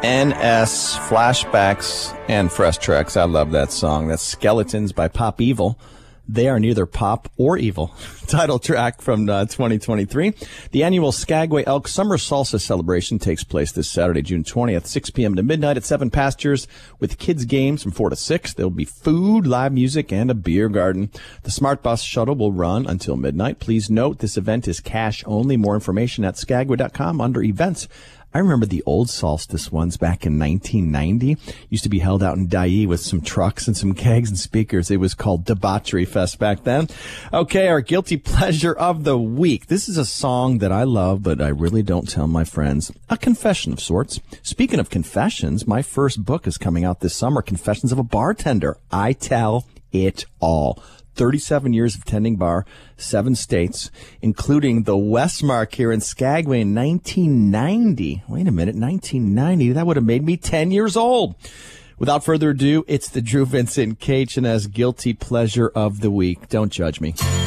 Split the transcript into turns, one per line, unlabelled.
NS Flashbacks and Fresh Tracks. I love that song. That's Skeletons by Pop Evil. They are neither pop or evil. Title track from 2023. The annual Skagway Elk Summer Salsa Celebration takes place this Saturday, June 20th, 6 p.m. to midnight at 7 Pastures with kids' games from 4 to 6. There will be food, live music, and a beer garden. The Smart Bus shuttle will run until midnight. Please note this event is cash only. More information at skagway.com under events. I remember the old solstice ones back in 1990. Used to be held out in Dyea with some trucks and some kegs and speakers. It was called Debauchery Fest back then. Okay, our guilty pleasure of the week. This is a song that I love, but I really don't tell my friends. A confession of sorts. Speaking of confessions, my first book is coming out this summer, Confessions of a Bartender. I tell it all. 37 years of tending bar, 7 states, including the Westmark here in Skagway in 1990. Wait a minute, 1990? That would have made me 10 years old. Without further ado, it's the Drew Vincent K&S Guilty Pleasure of the Week. Don't judge me.